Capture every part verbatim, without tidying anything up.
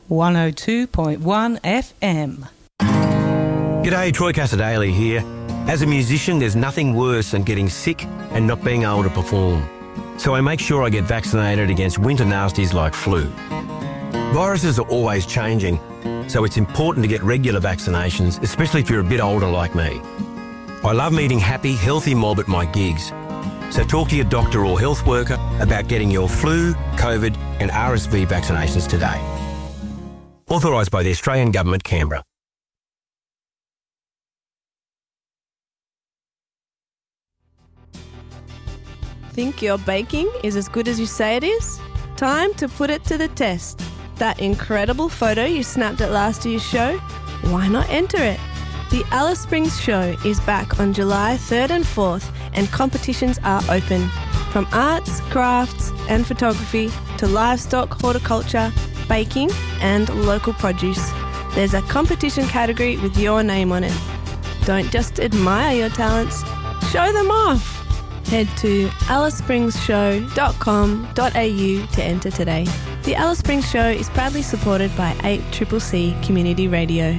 one oh two point one F M. G'day, Troy Casadale here. As a musician, there's nothing worse than getting sick and not being able to perform. So I make sure I get vaccinated against winter nasties like flu. Viruses are always changing, so it's important to get regular vaccinations, especially if you're a bit older like me. I love meeting happy, healthy mob at my gigs. So talk to your doctor or health worker about getting your flu, COVID and R S V vaccinations today. Authorised by the Australian Government, Canberra. Think your baking is as good as you say it is? Time to put it to the test. That incredible photo you snapped at last year's show? Why not enter it? The Alice Springs Show is back on July third and fourth and competitions are open. From arts, crafts and photography to livestock, horticulture, baking and local produce. There's a competition category with your name on it. Don't just admire your talents, show them off. Head to alice springs show dot com dot a u to enter today. The Alice Springs Show is proudly supported by eight C C C Community Radio.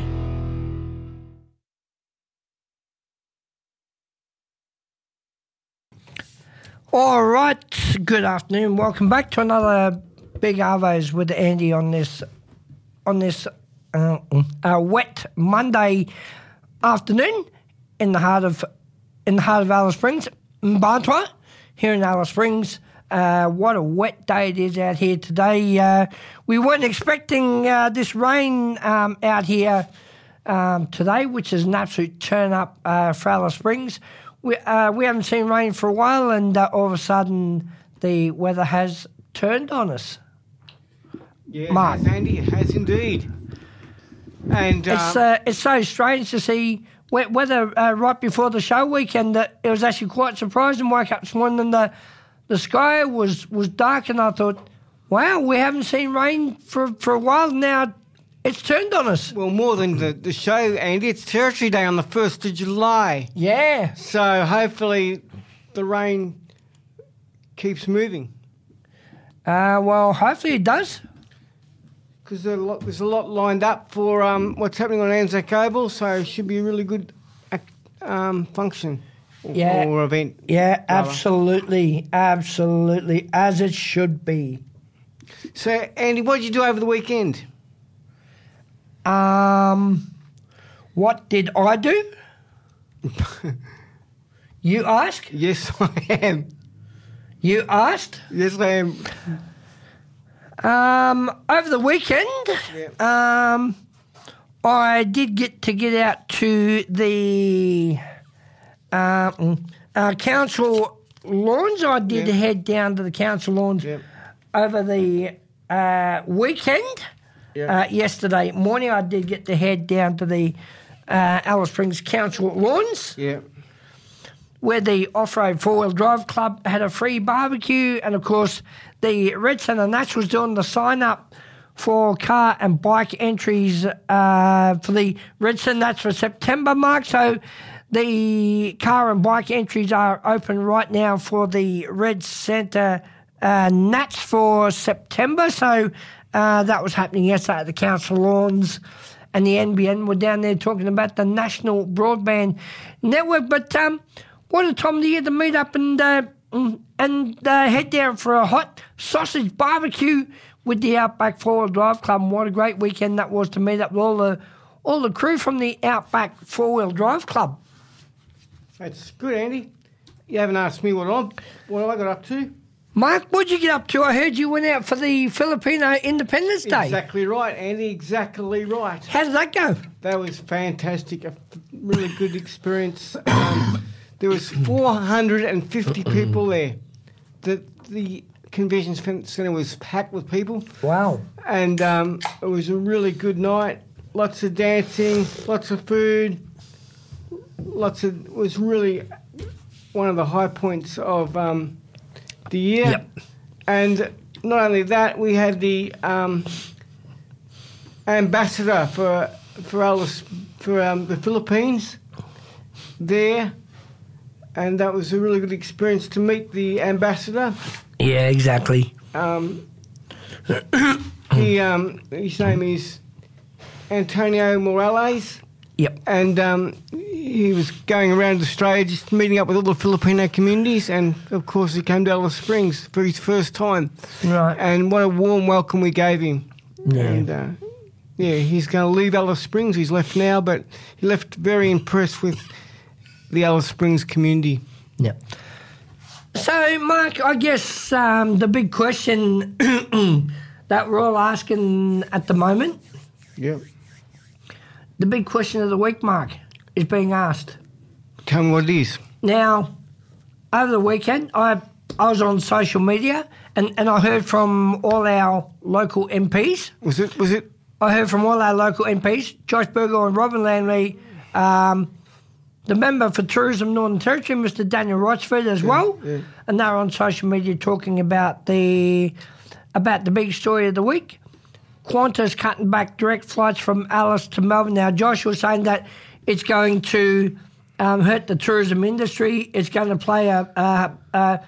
All right, good afternoon. Welcome back to another Big Arvos with Andy on this on this uh, uh, wet Monday afternoon in the heart of in the heart of Alice Springs. Mbarntwa, here in Alice Springs. Uh, what a wet day it is out here today. Uh, we weren't expecting uh, this rain um, out here um, today, which is an absolute turn up uh, for Alice Springs. We uh, we haven't seen rain for a while, and uh, all of a sudden the weather has turned on us. Yeah, Mark. it has, Andy. It has indeed. And It's um, uh, it's so strange to see wet weather uh, right before the show weekend. That it was actually quite surprising. Woke up this morning and the the sky was, was dark, and I thought, wow, we haven't seen rain for for a while now. It's turned on us. well, more than the, the show, Andy, it's Territory Day on the first of July. Yeah. So hopefully the rain keeps moving. Uh, well, hopefully it does. Because there's a lot, there's a lot lined up for um, what's happening on Anzac Oval, so it should be a really good ac- um, function or, Yeah. or event. Yeah, rather. absolutely, absolutely, as it should be. So, Andy, what did you do over the weekend? Um, what did I do? You ask? Yes, I am. You asked? Yes, I am. Um, over the weekend, Yep. um, I did get to get out to the um, uh, council lawns. I did Yep. head down to the council lawns Yep. over the uh, weekend. Yep. Uh, yesterday morning, I did get to head down to the uh, Alice Springs Council lawns, Yeah. where the Off-Road Four-Wheel Drive Club had a free barbecue, and of course the Red Centre Nats was doing the sign-up for car and bike entries uh, for the Red Centre Nats for September, Mark. So the car and bike entries are open right now for the Red Centre uh, Nats for September. So uh, that was happening yesterday at the council lawns, and the N B N were down there talking about the National Broadband Network. But um, what a time of the year to meet up and uh, and uh, head down for a hot sausage barbecue with the Outback Four-Wheel Drive Club. And what a great weekend that was to meet up with all the all the crew from the Outback Four-Wheel Drive Club. That's good, Andy. You haven't asked me what I what I got up to. Mark, what'd you get up to? I heard you went out for the Filipino Independence Day. Exactly right, Andy. Exactly right. How did that go? That was fantastic. A really good experience. Um, there was four hundred fifty people there. The the convention centre was packed with people, Wow. and um, it was a really good night. Lots of dancing, lots of food, lots of. It was really one of the high points of um, the year. Yep. And not only that, we had the um, ambassador for for Alice, for um, the Philippines there, and that was a really good experience to meet the ambassador. Yeah, exactly. Um, he um, his name is Antonio Morales. Yep. And um, he was going around Australia just meeting up with all the Filipino communities, and of course he came to Alice Springs for his first time. Right. And what a warm welcome we gave him. Yeah. And uh, yeah, he's going to leave Alice Springs. He's left now, but he left very impressed with the Alice Springs community. Yep. So, Mark, I guess um, the big question that we're all asking at the moment, Yep. the big question of the week, Mark, is being asked. Tell me what it is. Now, over the weekend, I I was on social media and, and I heard from all our local M Ps. Was it? Was it? I heard from all our local M Ps, Josh Burgoyne and Robin Landry, um, the member for Tourism Northern Territory, Mister Daniel Rochford as well, yeah. and they were on social media talking about the about the big story of the week. Qantas cutting back direct flights from Alice to Melbourne. Now, Josh was saying that it's going to um, hurt the tourism industry. It's going to play a a, a,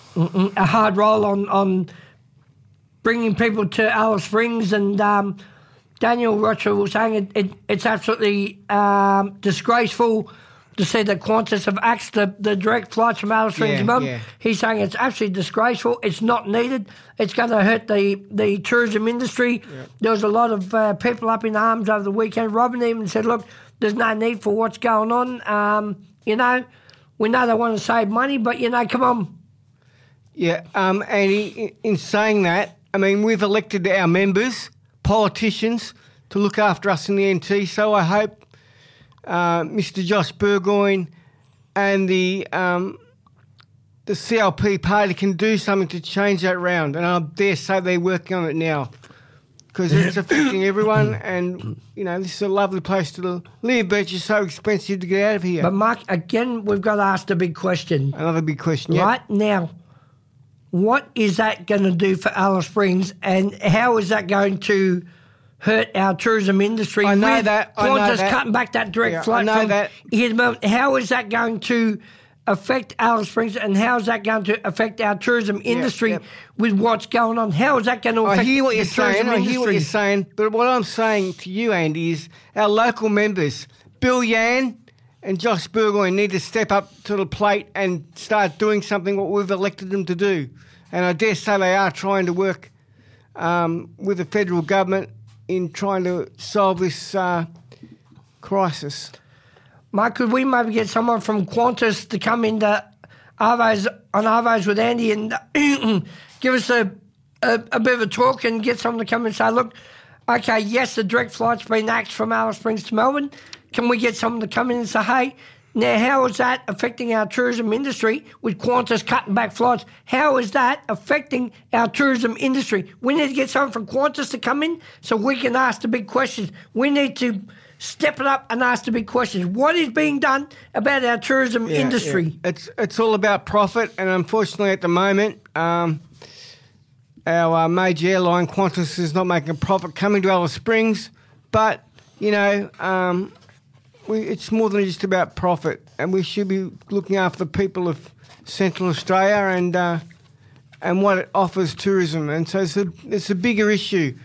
a hard role on, on bringing people to Alice Springs. And um, Daniel Rochford was saying it, it, it's absolutely um, disgraceful to see that Qantas have axed the, the direct flights from Alice Springs Yeah, to Melbourne. yeah. He's saying it's absolutely disgraceful. It's not needed. It's going to hurt the, the tourism industry. Yep. There was a lot of uh, people up in arms over the weekend. Robin even said, look, there's no need for what's going on. Um, you know, we know they want to save money, but, you know, come on. Yeah. Um. And he, in saying that, I mean, we've elected our members, politicians, to look after us in the N T. So I hope Uh, Mister Josh Burgoyne and the um, the C L P party can do something to change that round, and I dare say they're working on it now because it's affecting everyone. And you know, this is a lovely place to live, but it's just so expensive to get out of here. But, Mark, again, we've got to ask the big question. Another big question, yeah. Right now, what is that going to do for Alice Springs, and how is that going to hurt our tourism industry? I know with that, I know Qantas that. cutting back that direct Yeah, I flight know from that. here to Melbourne. How is that going to affect Alice Springs, and how is that going to affect our tourism industry yep. with what's going on? How is that going to affect I hear what the you're saying. tourism I industry? hear what you're saying. But what I'm saying to you, Andy, is our local members, Bill Yan and Josh Burgoyne, need to step up to the plate and start doing something what we've elected them to do. And I dare say they are trying to work um, with the federal government in trying to solve this uh, crisis. Mike, could we maybe get someone from Qantas to come into Arvos, on Arvos with Andy and give us a, a, a bit of a talk and get someone to come and say, look, okay, yes, the direct flight's been axed from Alice Springs to Melbourne. Can we get someone to come in and say, hey, now how is that affecting our tourism industry with Qantas cutting back flights? How is that affecting our tourism industry? We need to get someone from Qantas to come in so we can ask the big questions. We need to step it up and ask the big questions. What is being done about our tourism Yeah, industry? yeah. It's it's all about profit, and unfortunately at the moment, um, our uh, major airline, Qantas, is not making a profit coming to Alice Springs. But, you know, um, we, it's more than just about profit, and we should be looking after the people of Central Australia and uh, and what it offers tourism. And so it's a, it's a bigger issue.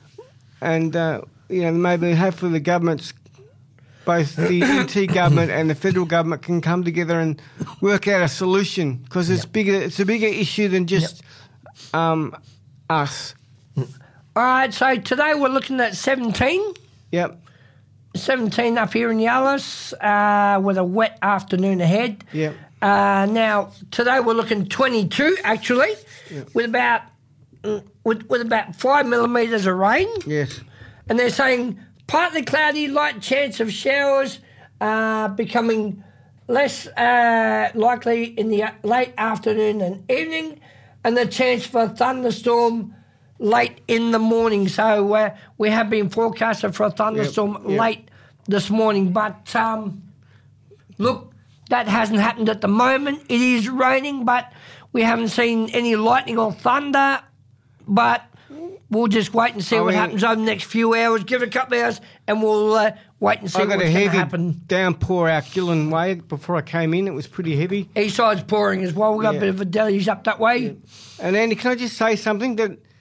And, uh, you know, maybe hopefully the governments, both the N T government and the federal government, can come together and work out a solution, because it's Yep. bigger. It's a bigger issue than just um, us. All right, so today we're looking at seventeen. Yep. seventeen up here in Yallis uh, with a wet afternoon ahead. Yep. Uh, now, today we're looking twenty-two, actually, Yep. with about mm, with, with about five millimetres of rain. Yes. And they're saying partly cloudy, light chance of showers, uh, becoming less uh, likely in the late afternoon and evening, and the chance for a thunderstorm late in the morning. So uh, we have been forecasted for a thunderstorm Yep, yep. late this morning. But um, look, that hasn't happened at the moment. It is raining, but we haven't seen any lightning or thunder. But we'll just wait and see I what mean- happens over the next few hours. Give it a couple of hours, and we'll uh, wait and see I what's got a going to heavy happen. downpour out Gillen Way before I came in. It was pretty heavy. Eastside's pouring as well. We've got Yeah. a bit of a deluge up that way. And Andy, can I just say something that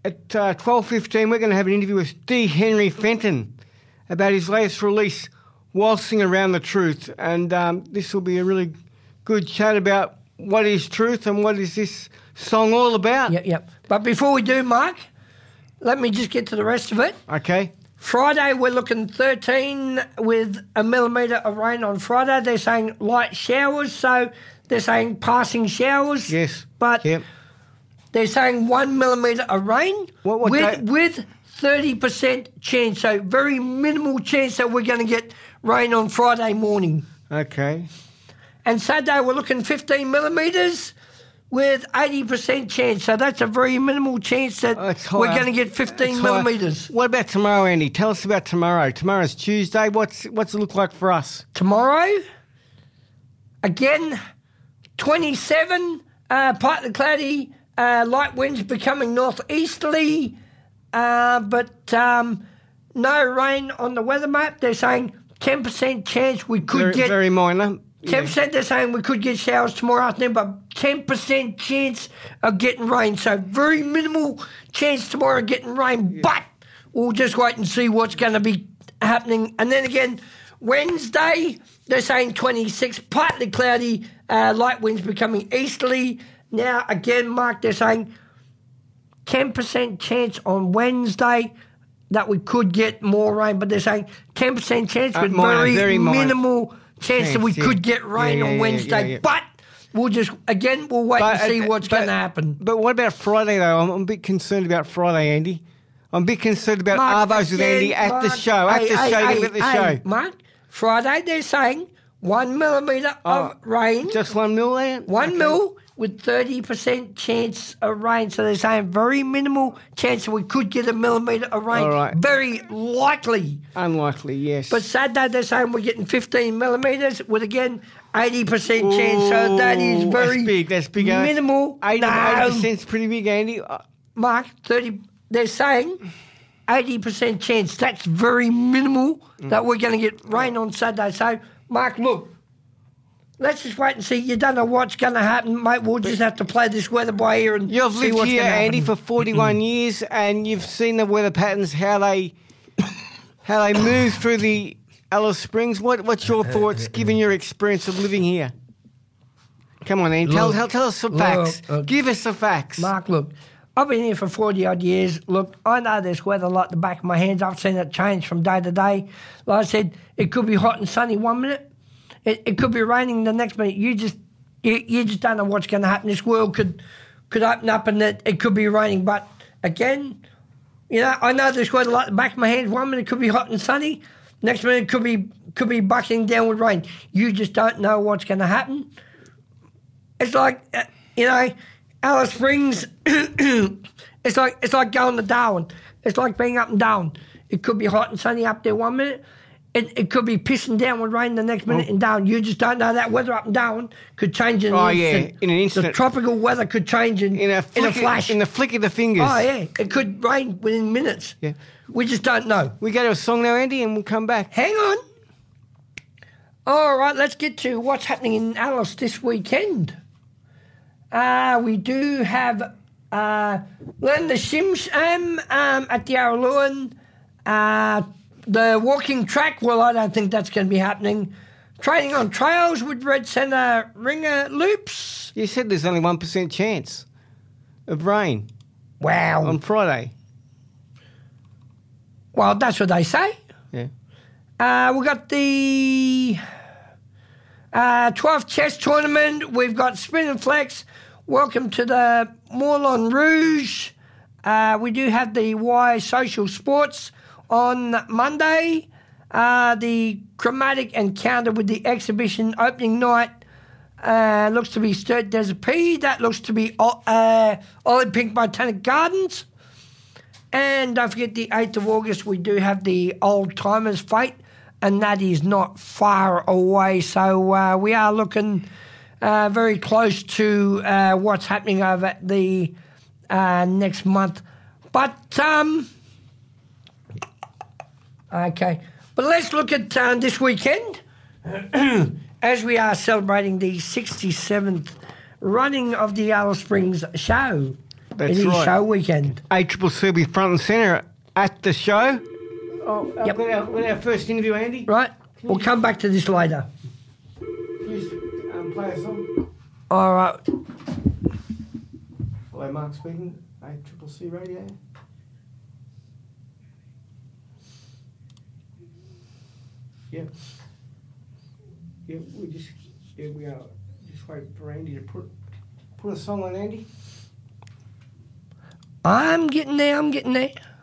at uh, twelve fifteen, we're going to have an interview with D. Henry Fenton about his latest release, Waltzing Around the Truth. And um, this will be a really good chat about what is truth and what is this song all about. Yep, yep. But before we do, Mark, let me just get to the rest of it. Okay. Friday, we're looking thirteen with a millimetre of rain on Friday. They're saying light showers, so they're saying passing showers. Yes. But yep. they're saying one millimetre of rain what, what with, day? with thirty percent chance, so very minimal chance that we're going to get rain on Friday morning. Okay. And Saturday, we're looking fifteen millimetres with eighty percent chance, so that's a very minimal chance that oh, we're going to get fifteen millimetres. What about tomorrow, Andy? Tell us about tomorrow. Tomorrow's Tuesday. What's what's it look like for us? Tomorrow, again, twenty-seven, uh, partly cloudy, uh, light winds becoming northeasterly, uh, but um, no rain on the weather map. They're saying ten percent chance we could very, get... Very minor. ten percent they're saying we could get showers tomorrow afternoon, but ten percent chance of getting rain. So very minimal chance tomorrow of getting rain, yeah. But we'll just wait and see what's going to be happening. And then again, Wednesday, they're saying twenty-six, partly cloudy, uh, light winds becoming easterly. Now, again, Mark, they're saying ten percent chance on Wednesday that we could get more rain, but they're saying ten percent chance with uh, minor, very, very minimal... Minor. Chance that we yeah. could get rain yeah, yeah, on Wednesday, yeah, yeah, yeah. But we'll just, again, we'll wait but, and see uh, what's going to happen. But what about Friday, though? I'm, I'm a bit concerned about Friday, Andy. I'm a bit concerned about Mark, Arvos with Andy at Mark, the show. At hey, the hey, show, hey, at the hey, show. Mark, Friday they're saying one millimetre oh, of rain. Just one mil there? One okay. mil with thirty percent chance of rain. So they're saying very minimal chance that we could get a millimetre of rain. All right. Very likely. Unlikely, yes. But Saturday they're saying we're getting fifteen millimetres with, again, eighty percent Ooh, chance. So that is very that's big. That's big. Minimal. eighty percent no. is pretty big, Andy. Mark, thirty. They're saying eighty percent chance. That's very minimal mm. that we're going to get rain on Saturday. So, Mark, look. Let's just wait and see. You don't know what's going to happen, mate. We'll just have to play this weather by ear and you've see lived what's here, going to happen. Andy, for forty-one years, and you've seen the weather patterns, how they how they move through the Alice Springs. What What's your thoughts, given your experience of living here? Come on, Andy. Tell, tell, tell us some facts. Look, uh, Give us some facts. Mark, look, I've been here for forty-odd years. Look, I know this weather like the back of my hands. I've seen it change from day to day. Like I said, it could be hot and sunny one minute. It, it could be raining the next minute. You just you, you just don't know what's going to happen. This world could could open up and it, it could be raining. But again, you know, I know this weather like the back of my hands. One minute it could be hot and sunny. Next minute it could be could be bucketing down with rain. You just don't know what's going to happen. It's like uh, you know, Alice Springs. it's like it's like going to Darwin. It's like being up in Darwin. It could be hot and sunny up there one minute. It, it could be pissing down with rain the next minute oh. in Darwin. You just don't know. That weather up and down could change in an oh, instant. yeah, in an instant. The tropical weather could change in, in, a, flick, in a flash. In the flick of the fingers. Oh, yeah. It could rain within minutes. Yeah. We just don't know. We go to a song now, Andy, and we'll come back. Hang on. All right, let's get to what's happening in Alice this weekend. Uh, we do have uh, Learn the Sims um, um, at the Araluen. Uh The walking track, well, I don't think that's going to be happening. Training on trails with Red Centre Ringer Loops. You said there's only one percent chance of rain. Wow. On Friday. Well, that's what they say. Yeah. Uh, we've got the uh, twelfth chess tournament. We've got Spin and Flex. Welcome to the Moulin Rouge. Uh, we do have the Y Social Sports on Monday, uh, the Chromatic Encounter with the exhibition opening night uh, looks to be Sturt Desert P. That looks to be uh, Olive Pink Botanic Gardens. And don't forget the eighth of August, we do have the Old Timers Fete, and that is not far away. So uh, we are looking uh, very close to uh, what's happening over the uh, next month. But... um. Okay, but let's look at uh, this weekend as we are celebrating the sixty-seventh running of the Alice Springs show. That's it is right. show weekend. A Triple C will be front and centre at the show. Oh, uh, Yep. with, our, with our first interview, Andy. Right? We'll come back to this later. Just um, play a song. All right. Hello, Mark speaking. A Triple C Radio. Yep. Yep. We just yeah we are just wait for Andy to put put a song on, Andy. I'm getting there. I'm getting there.